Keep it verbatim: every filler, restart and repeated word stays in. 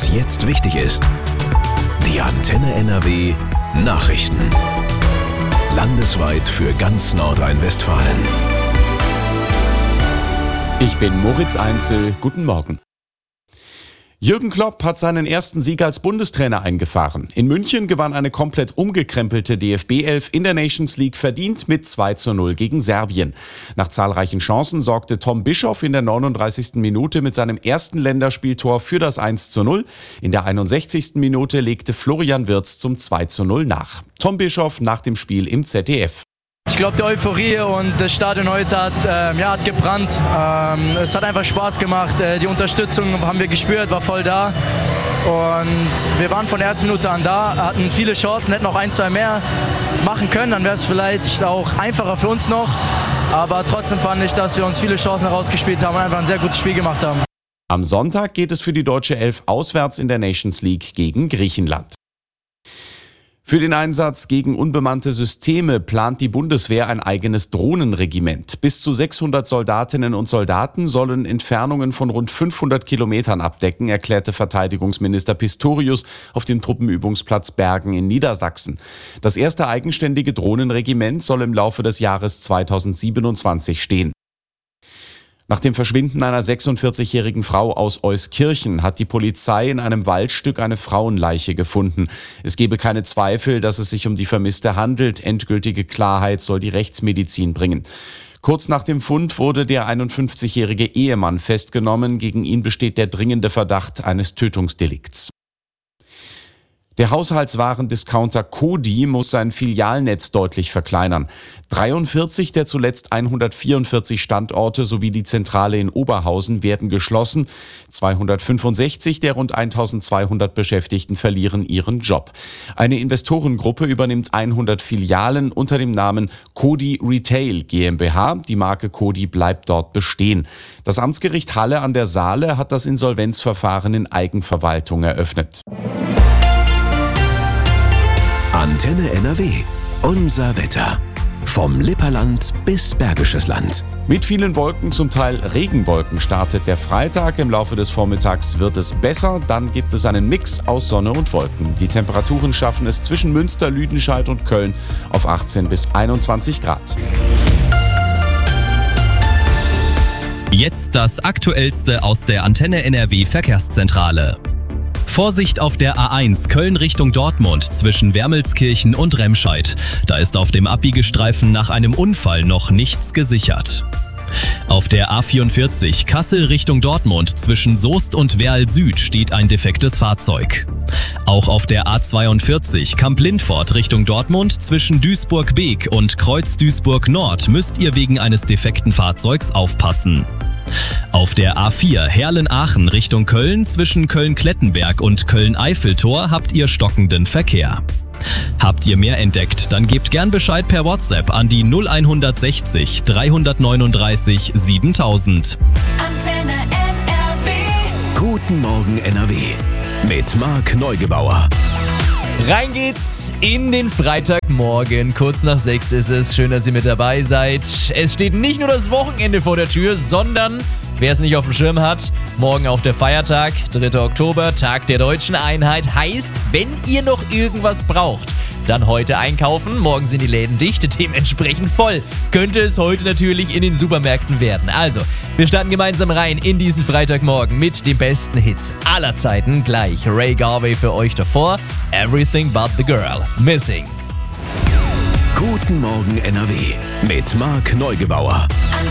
was jetzt wichtig ist. Die Antenne N R W Nachrichten. Landesweit für ganz Nordrhein-Westfalen. Ich bin Moritz Einzel. Guten Morgen. Jürgen Klopp hat seinen ersten Sieg als Bundestrainer eingefahren. In München gewann eine komplett umgekrempelte D F B elf in der Nations League verdient mit zwei zu null gegen Serbien. Nach zahlreichen Chancen sorgte Tom Bischoff in der neununddreißigsten Minute mit seinem ersten Länderspieltor für das eins zu null. In der einundsechzigsten Minute legte Florian Wirtz zum zwei zu null nach. Tom Bischoff nach dem Spiel im Z D F. Ich glaube, die Euphorie und das Stadion heute hat, äh, ja, hat gebrannt. Ähm, es hat einfach Spaß gemacht. Äh, die Unterstützung haben wir gespürt, war voll da. Und wir waren von der ersten Minute an da, hatten viele Chancen, hätten noch ein, zwei mehr machen können. Dann wäre es vielleicht auch einfacher für uns noch. Aber trotzdem fand ich, dass wir uns viele Chancen herausgespielt haben und einfach ein sehr gutes Spiel gemacht haben. Am Sonntag geht es für die deutsche Elf auswärts in der Nations League gegen Griechenland. Für den Einsatz gegen unbemannte Systeme plant die Bundeswehr ein eigenes Drohnenregiment. Bis zu sechshundert Soldatinnen und Soldaten sollen Entfernungen von rund fünfhundert Kilometern abdecken, erklärte Verteidigungsminister Pistorius auf dem Truppenübungsplatz Bergen in Niedersachsen. Das erste eigenständige Drohnenregiment soll im Laufe des Jahres zweitausendsiebenundzwanzig stehen. Nach dem Verschwinden einer sechsundvierzigjährigen Frau aus Euskirchen hat die Polizei in einem Waldstück eine Frauenleiche gefunden. Es gebe keine Zweifel, dass es sich um die Vermisste handelt. Endgültige Klarheit soll die Rechtsmedizin bringen. Kurz nach dem Fund wurde der einundfünfzigjährige Ehemann festgenommen. Gegen ihn besteht der dringende Verdacht eines Tötungsdelikts. Der Haushaltswarendiscounter Coty muss sein Filialnetz deutlich verkleinern. dreiundvierzig der zuletzt hundertvierundvierzig Standorte sowie die Zentrale in Oberhausen werden geschlossen. zweihundertfünfundsechzig der rund eintausendzweihundert Beschäftigten verlieren ihren Job. Eine Investorengruppe übernimmt hundert Filialen unter dem Namen Coty Retail GmbH. Die Marke Coty bleibt dort bestehen. Das Amtsgericht Halle an der Saale hat das Insolvenzverfahren in Eigenverwaltung eröffnet. Antenne N R W. Unser Wetter. Vom Lipperland bis Bergisches Land. Mit vielen Wolken, zum Teil Regenwolken, startet der Freitag. Im Laufe des Vormittags wird es besser. Dann gibt es einen Mix aus Sonne und Wolken. Die Temperaturen schaffen es zwischen Münster, Lüdenscheid und Köln auf achtzehn bis einundzwanzig Grad. Jetzt das Aktuellste aus der Antenne N R W Verkehrszentrale. Vorsicht auf der A eins Köln Richtung Dortmund zwischen Wermelskirchen und Remscheid. Da ist auf dem Abbiegestreifen nach einem Unfall noch nichts gesichert. Auf der A vierundvierzig Kassel Richtung Dortmund zwischen Soest und Werl Süd steht ein defektes Fahrzeug. Auch auf der A zweiundvierzig Kamp-Lindfort Richtung Dortmund zwischen Duisburg-Beek und Kreuz-Duisburg Nord müsst ihr wegen eines defekten Fahrzeugs aufpassen. Auf der A vier Herlen-Aachen Richtung Köln zwischen Köln-Klettenberg und Köln-Eiffeltor habt ihr stockenden Verkehr. Habt ihr mehr entdeckt, dann gebt gern Bescheid per WhatsApp an die null hundertsechzig dreihundertneununddreißig siebentausend. Antenne N R W. Guten Morgen N R W. Mit Marc Neugebauer. Rein geht's in den Freitagmorgen. Kurz nach sechs ist es. Schön, dass ihr mit dabei seid. Es steht nicht nur das Wochenende vor der Tür, sondern, wer es nicht auf dem Schirm hat, morgen auch der Feiertag, dritter Oktober, Tag der Deutschen Einheit. Heißt, wenn ihr noch irgendwas braucht, dann heute einkaufen. Morgen sind die Läden dicht, dementsprechend voll. Könnte es heute natürlich in den Supermärkten werden. Also, wir starten gemeinsam rein in diesen Freitagmorgen mit den besten Hits aller Zeiten. Gleich Ray Garvey für euch davor. Everything but the girl. Missing. Guten Morgen N R W. Mit Marc Neugebauer.